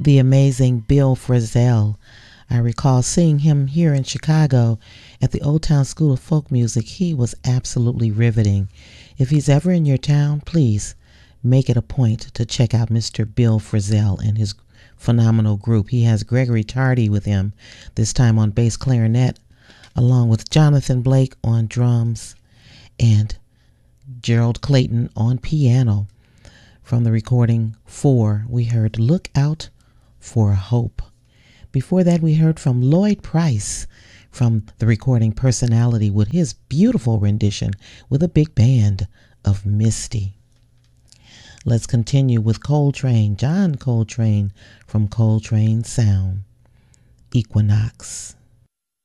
the amazing Bill Frisell. I recall seeing him here in Chicago at the Old Town School of Folk Music. He was absolutely riveting. If he's ever in your town, please make it a point to check out Mr. Bill Frisell and his phenomenal group. He has Gregory Tardy with him, this time on bass clarinet, along with Jonathan Blake on drums and Gerald Clayton on piano. From the recording 4, we heard Look Out for Hope. Before that, we heard from Lloyd Price from the recording Personality with his beautiful rendition with a big band of Misty. Let's continue with Coltrane, John Coltrane from Coltrane Sound, Equinox.